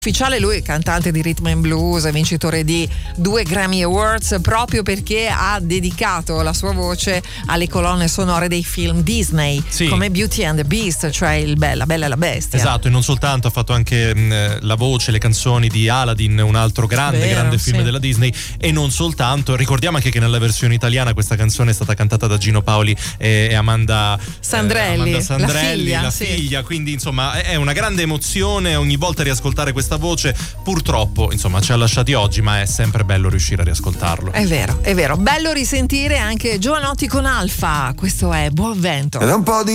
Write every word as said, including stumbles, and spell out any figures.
Ufficiale, lui è cantante di rhythm and blues, vincitore di due Grammy Awards proprio perché ha dedicato la sua voce alle colonne sonore dei film Disney, sì, come Beauty and the Beast, cioè il Be- La Bella e la Bestia. Esatto, e non soltanto, ha fatto anche mh, la voce, le canzoni di Aladdin, un altro grande, Vero, grande film sì. della Disney, e non soltanto. Ricordiamo anche che nella versione italiana questa canzone è stata cantata da Gino Paoli e, e Amanda Sandrelli, eh, Amanda Sandrelli, la figlia, la sì. figlia, quindi insomma è una grande emozione ogni volta riascoltare questa voce. Purtroppo insomma ci ha lasciati oggi, ma è sempre bello riuscire a riascoltarlo. È vero, è vero, bello risentire anche Giovanotti con Alfa. Questo è Buon Vento. Ed è un po' di